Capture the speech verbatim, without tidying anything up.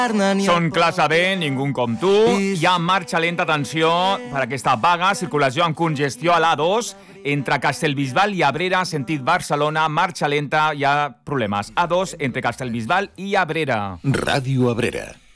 Són classe B, ningú com tu. Hi ha marxa lenta, atenció, per aquesta vaga, circulació amb congestió a l'A dos, entre Castellbisbal i Abrera, sentit Barcelona, marxa lenta, hi ha problemes. A dos, entre Castellbisbal i Abrera. Ràdio Abrera.